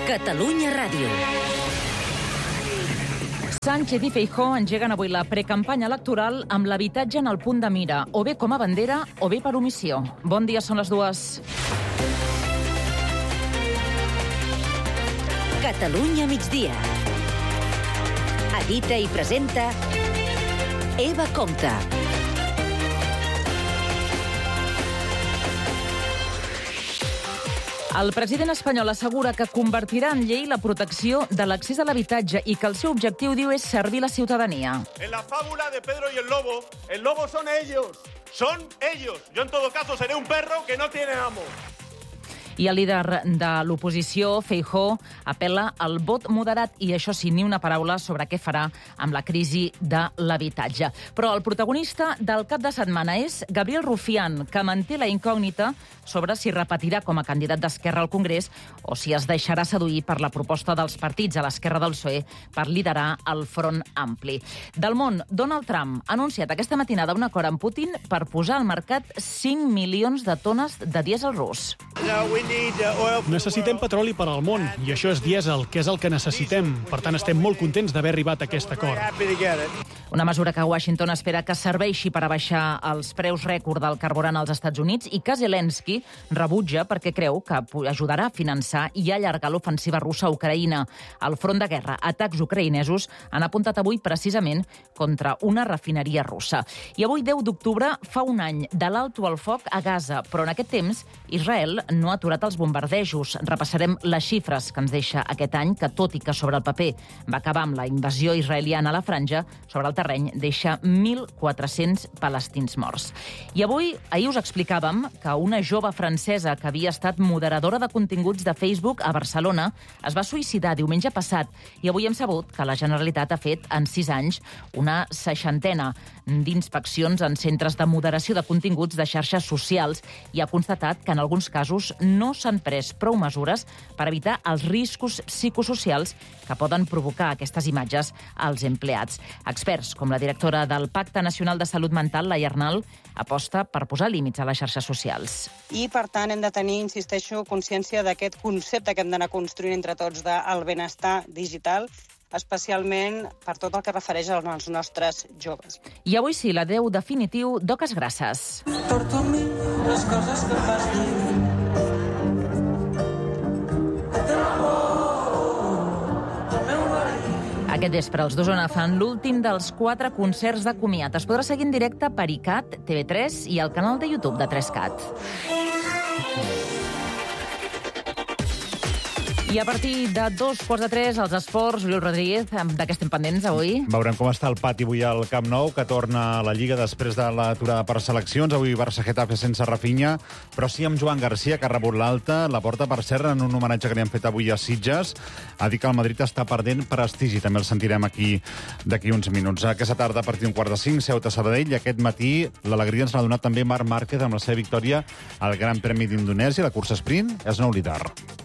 Catalunya Ràdio. Sánchez i Feijóo engeguen avui la precampanya electoral amb l'habitatge en el punt de mira, o bé com a bandera o bé per omissió. Bon dia, són les dues. Catalunya migdia. Edita i presenta Eva Compte. El president espanyol assegura que convertirà en llei la protecció de l'accés a l'habitatge i que el seu objectiu, diu, és servir la ciutadania. En la fábula de Pedro y el lobo son ellos. Son ellos. Yo en todo caso seré un perro que no tiene amo. I el líder de l'oposició, Feijóo, apel·la al vot moderat i, això sí, ni una paraula sobre què farà amb la crisi de l'habitatge. Però el protagonista del cap de setmana és Gabriel Rufián, que manté la incògnita sobre si repetirà com a candidat d'Esquerra al Congrés o si es deixarà seduir per la proposta dels partits a l'esquerra del PSOE per liderar el Front Ampli. Del món, Donald Trump ha anunciat aquesta matinada un acord amb Putin per posar al mercat 5 milions de tones de dièsel rus. Necessitem petroli per al món, i això és dièsel, que és el que necessitem. Per tant, estem molt contents d'haver arribat a aquest acord. Una mesura que Washington espera que serveixi per abaixar els preus rècord del carburant als Estats Units i que Zelensky rebutja perquè creu que ajudarà a finançar i allargar l'ofensiva russa a Ucraïna. Al front de guerra, atacs ucraïnesos han apuntat avui precisament contra una refineria russa. I avui, 10 d'octubre, fa un any de l'alto al foc a Gaza, però en aquest temps Israel no ha aturat els bombardejos. Repassarem les xifres que ens deixa aquest any, que tot i que sobre el paper va acabar amb la invasió israeliana a la franja, sobre el terreny deixa 1.400 palestins morts. I ahir us explicàvem que una jove francesa que havia estat moderadora de continguts de Facebook a Barcelona es va suïcidar diumenge passat i avui hem sabut que la Generalitat ha fet en 6 anys una 60ena d'inspeccions en centres de moderació de continguts de xarxes socials i ha constatat que en alguns casos no s'han pres prou mesures per evitar els riscos psicosocials que poden provocar aquestes imatges als empleats. Experts, com la directora del Pacte Nacional de Salut Mental, Laia Arnal, aposta per posar límits a les xarxes socials. I, per tant, hem de tenir, insisteixo, consciència d'aquest concepte que hem d'anar construint entre tots del benestar digital, especialment per tot el que refereix als nostres joves. I avui sí, l'adeu definitiu d'Oques Grasses. Porto a mi les coses que fas dir. Aquest vespre els d'Osona fan l'últim dels 4 concerts de comiat. Es podrà seguir en directe per ICAT, TV3 i el canal de YouTube de 3CAT. I a partir de 2:15, els esports, Oriol Rodríguez, de què estem pendents avui? Veurem com està el pati avui al Camp Nou, que torna a la Lliga després de l'aturada per seleccions. Avui Barça-Getafe sense Rafinha, però sí amb Joan Garcia, que ha rebut l'alta. La porta per Serra, en un homenatge que li han fet avui a Sitges. Ha dit que el Madrid està perdent prestigi. També el sentirem aquí d'aquí uns minuts. Aquesta tarda, a partir d'un 4:45, Ceuta-Sabadell. I aquest matí l'alegria ens l'ha donat també Marc Márquez amb la seva victòria al Gran Premi d'Indonèsia. La cursa sprint és nou líder.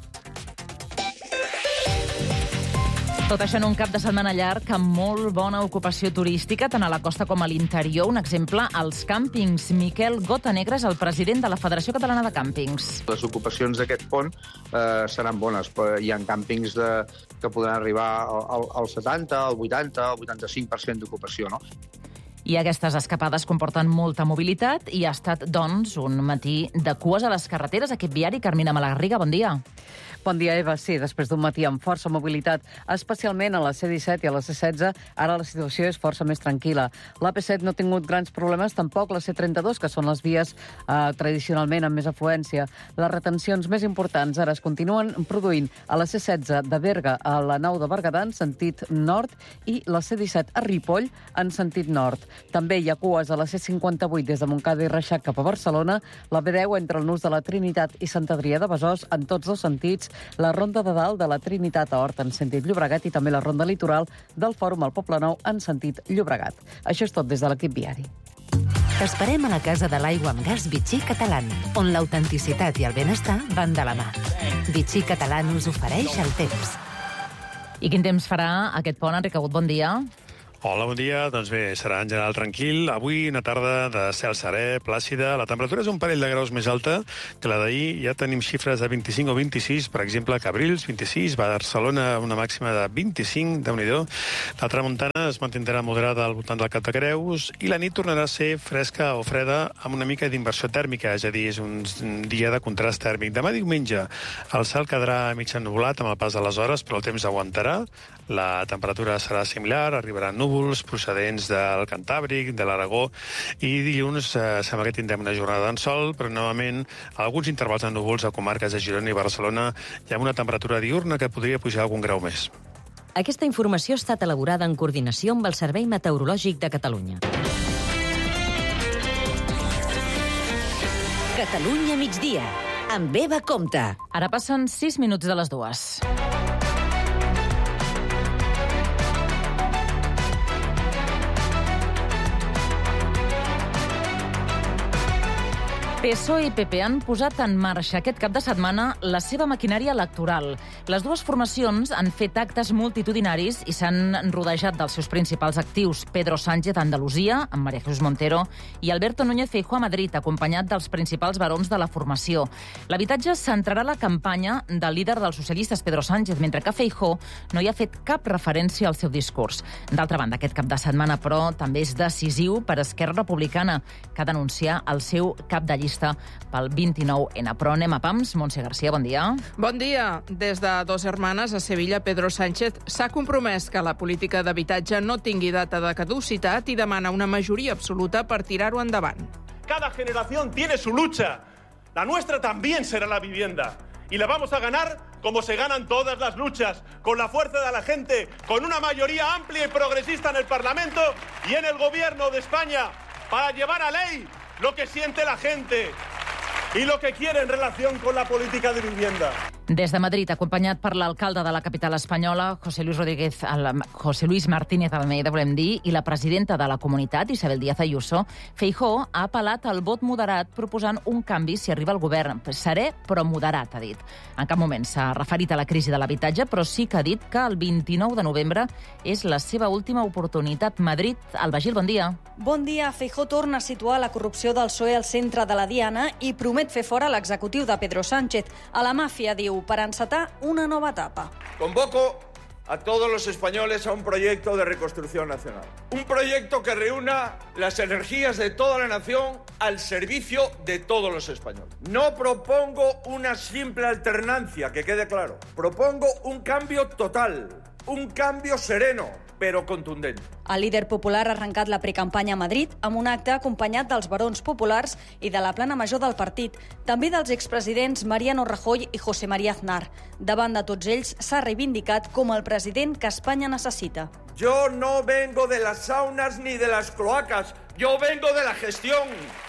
Tot això en un cap de setmana llarg amb molt bona ocupació turística, tant a la costa com a l'interior. Un exemple, als càmpings. Miquel Gotanegra és el president de la Federació Catalana de Càmpings. Les ocupacions d'aquest pont seran bones. Hi ha càmpings que podran arribar al 70, al 80, al 85% d'ocupació, no? I aquestes escapades comporten molta mobilitat i ha estat, doncs, un matí de cues a les carreteres. Aquest viari, Carmina Malagarriga, bon dia. Bon dia, Eva. Sí, després d'un matí amb força mobilitat, especialment a la C-17 i a la C-16, ara la situació és força més tranquil·la. L'AP7 no ha tingut grans problemes, tampoc la C-32, que són les vies tradicionalment amb més afluència. Les retencions més importants ara es continuen produint a la C-16 de Berga a la Nau de Berguedà en sentit nord i la C-17 a Ripoll en sentit nord. També hi ha cues a la C-58 des de Montcada i Reixac cap a Barcelona, la B10 entre el nus de la Trinitat i Sant Adrià de Besòs en tots dos sentits, la Ronda de Dalt de la Trinitat a Hort en sentit Llobregat i també la Ronda Litoral del Fòrum al Poblenou en sentit Llobregat. Això és tot des de l'equip viari. T'esperem a la Casa de l'Aigua amb Gas Vichy Catalán, on l'autenticitat i el benestar van de la mà. Vichy Catalán us ofereix el temps. I quin temps farà aquest pont, Enric Agut? Bon dia. Hola, bon dia. Doncs bé, serà en general tranquil. Avui una tarda de cel serè, plàcida. La temperatura és un parell de graus més alta que la d'ahir. Ja tenim xifres de 25 o 26, per exemple, a Cabrils, 26, Barcelona una màxima de 25, Déu-n'hi-do. La tramuntana es mantindrà moderada al voltant del Cap de Creus i la nit tornarà a ser fresca o freda amb una mica d'inversió tèrmica, és a dir, és un dia de contrast tèrmic. Demà diumenge el cel quedarà mig ennuvolat amb el pas de les hores, però el temps aguantarà. La temperatura serà similar, arribaran núvols procedents del Cantàbric, de l'Aragó, i dilluns sembla que tindrem una jornada en sol, però novament alguns intervals de núvols a comarques de Girona i Barcelona i amb una temperatura diurna que podria pujar algun grau més. Aquesta informació ha estat elaborada en coordinació amb el Servei Meteorològic de Catalunya. Catalunya migdia, amb Eva Compte. Ara passen 6 minuts de les 2. PSOE i PP han posat en marxa aquest cap de setmana la seva maquinària electoral. Les dues formacions han fet actes multitudinaris i s'han rodejat dels seus principals actius, Pedro Sánchez a Andalusia, amb María Jesús Montero, i Alberto Núñez Feijóo a Madrid, acompanyat dels principals barons de la formació. L'habitatge centrarà la campanya del líder dels socialistes, Pedro Sánchez, mentre que Feijóo no hi ha fet cap referència al seu discurs. D'altra banda, aquest cap de setmana, però, també és decisiu per Esquerra Republicana, que ha d'anunciar el seu cap de llista pel 29N. Però anem a pams. Montse Garcia, bon dia. Bon dia. Des de Dos Hermanes a Sevilla, Pedro Sánchez s'ha compromès que la política d'habitatge no tingui data de caducitat i demana una majoria absoluta per tirar-ho endavant. Cada generación tiene su lucha. La nuestra también será la vivienda. Y la vamos a ganar como se ganan todas las luchas, con la fuerza de la gente, con una mayoría amplia y progresista en el Parlamento y en el Gobierno de España, para llevar a ley lo que siente la gente y lo que quiere en relación con la política de vivienda. Des de Madrid, acompanyat per l'alcalde de la capital espanyola, José Luis Martínez Almeida, volem dir, i la presidenta de la comunitat, Isabel Díaz Ayuso, Feijóo ha apel·lat al vot moderat proposant un canvi si arriba al govern. Serè, però moderat, ha dit. En cap moment s'ha referit a la crisi de l'habitatge, però sí que ha dit que el 29 de novembre és la seva última oportunitat. Madrid, Alba Gil, bon dia. Bon dia. Feijóo torna a situar la corrupció del PSOE al centre de la diana i promet fer fora l'executiu de Pedro Sánchez. A la màfia, diu, para encetar una nova etapa. Convoco a todos los españoles a un proyecto de reconstrucción nacional. Un proyecto que reúna las energías de toda la nación al servicio de todos los españoles. No propongo una simple alternancia, que quede claro. Propongo un cambio total, un cambio sereno, però contundent. El líder popular ha arrencat la precampanya a Madrid amb un acte acompanyat dels barons populars i de la plana major del partit, també dels expresidents Mariano Rajoy i José María Aznar. Davant de tots ells s'ha reivindicat com el president que Espanya necessita. Yo no vengo de las saunas ni de las cloacas, yo vengo de la gestión,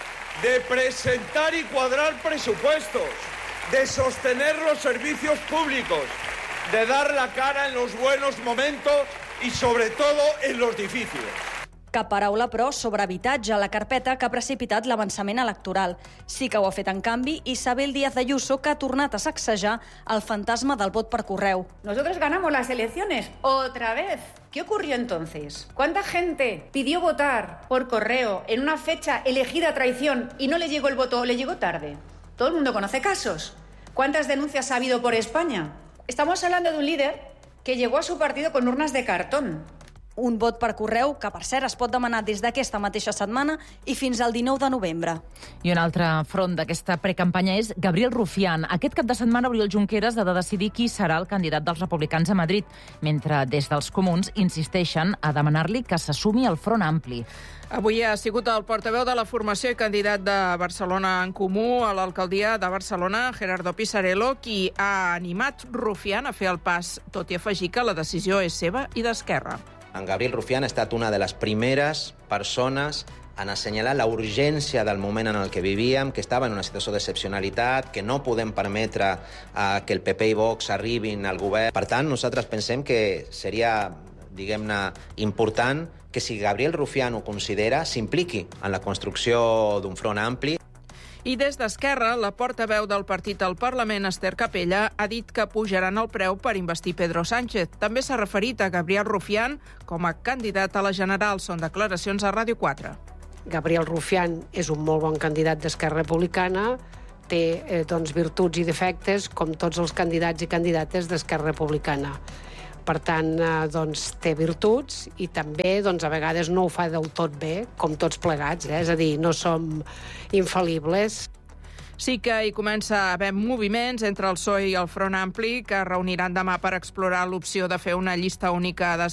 de presentar y cuadrar presupuestos, de sostener los servicios públicos, de dar la cara en los buenos momentos i, sobretot, en los difíciles. Cap paraula, però, sobre habitatge a la carpeta que ha precipitat l'avançament electoral. Sí que ho ha fet, en canvi, Isabel Díaz Ayuso, que ha tornat a sacsejar el fantasma del vot per correu. Nosotros ganamos las elecciones otra vez. ¿Qué ocurrió entonces? ¿Cuánta gente pidió votar por correo en una fecha elegida a traición y no le llegó el voto o le llegó tarde? Todo el mundo conoce casos. ¿Cuántas denuncias ha habido por España? Estamos hablando de un líder que llegó a su partido con urnas de cartón. Un vot per correu que, per cert, es pot demanar des d'aquesta mateixa setmana i fins al 19 de novembre. I un altre front d'aquesta precampanya és Gabriel Rufián. Aquest cap de setmana Oriol Junqueras ha de decidir qui serà el candidat dels republicans a Madrid, mentre des dels comuns insisteixen a demanar-li que s'assumi al Front Ampli. Avui ha sigut el portaveu de la formació i candidat de Barcelona en Comú a l'alcaldia de Barcelona, Gerardo Pisarello, qui ha animat Rufián a fer el pas, tot i afegir que la decisió és seva i d'Esquerra. En Gabriel Rufián ha estat una de les primeres persones en assenyalar la urgència del moment en el que vivíem, que estava en una situació d'excepcionalitat, que no podem permetre que el PP i Vox arribin al govern. Per tant, nosaltres pensem que seria, diguem-ne, important que si Gabriel Rufián ho considera, s'impliqui en la construcció d'un front ampli. I des d'Esquerra, la portaveu del partit al Parlament, Esther Capella, ha dit que pujaran el preu per investir Pedro Sánchez. També s'ha referit a Gabriel Rufián com a candidat a la general. Són declaracions a Ràdio 4. Gabriel Rufián és un molt bon candidat d'Esquerra Republicana, té virtuts i defectes com tots els candidats i candidates d'Esquerra Republicana. Per tant, té virtuts i també a vegades no ho fa del tot bé, com tots plegats, és a dir, no som infal·libles. Sí que hi comença a haver moviments entre el PSOE i el Front Ampli que reuniran demà per explorar l'opció de fer una llista única